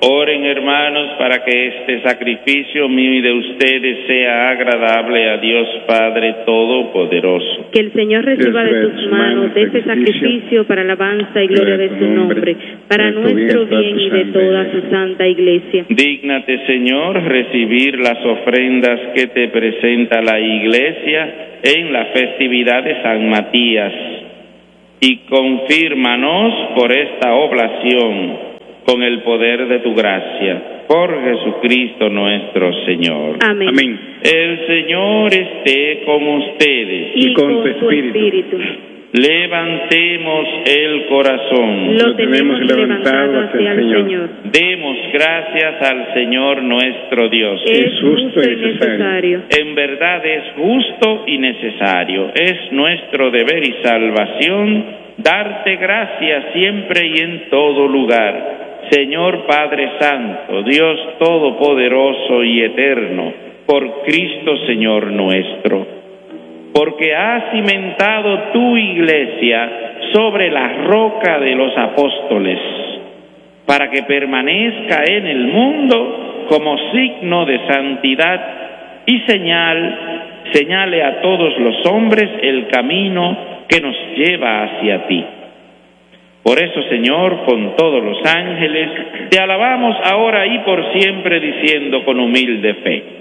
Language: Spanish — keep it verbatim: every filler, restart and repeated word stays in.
Oren, hermanos, para que este sacrificio mío y de ustedes sea agradable a Dios Padre Todopoderoso. Que el Señor reciba de tus manos de este sacrificio para alabanza y gloria de su nombre, para nuestro bien y de toda su santa Iglesia. Dígnate, Señor, recibir las ofrendas que te presenta la Iglesia en la festividad de San Matías y confírmanos por esta oblación con el poder de tu gracia, por Jesucristo nuestro Señor. Amén. Amén. El Señor esté con ustedes. Y, y con, con tu espíritu. espíritu. Levantemos el corazón. Lo tenemos levantado hacia el Señor. Señor. Demos gracias al Señor nuestro Dios. Es justo y necesario. En verdad es justo y necesario. Es nuestro deber y salvación darte gracias siempre y en todo lugar. Señor Padre Santo, Dios Todopoderoso y Eterno, por Cristo Señor nuestro, porque has cimentado tu Iglesia sobre la roca de los apóstoles, para que permanezca en el mundo como signo de santidad y señal, señale a todos los hombres el camino que nos lleva hacia ti. Por eso, Señor, con todos los ángeles, te alabamos ahora y por siempre, diciendo con humilde fe: